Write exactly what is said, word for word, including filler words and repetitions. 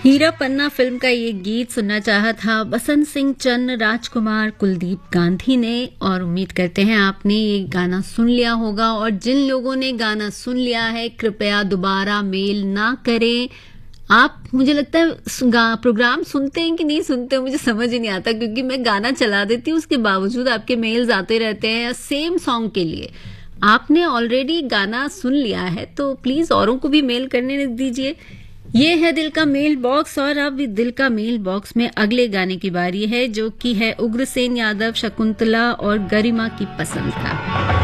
हीरा पन्ना film का ये गीत सुनना चाहा था बसंत सिंह चन्द, राजकुमार, कुलदीप गांधी ने। और उम्मीद करते हैं आपने ये गाना सुन लिया होगा। और जिन लोगों ने गाना सुन लिया है कृपया दोबारा मेल ना करें। आप, मुझे लगता है प्रोग्राम सुनते हैं कि नहीं सुनते, मुझे समझ ही नहीं आता, क्योंकि मैं गाना चला देती हूँ, उसके बावजूद आपके मेल्स आते रहते हैं सेम सॉन्ग के लिए। आपने ऑलरेडी गाना सुन लिया है तो प्लीज औरों को भी मेल करने दीजिए। ये है दिल का मेल बॉक्स, और अब दिल का मेल बॉक्स में अगले गाने की बारी है, जो कि है उग्रसेन यादव, शकुंतला और गरिमा की पसंद का।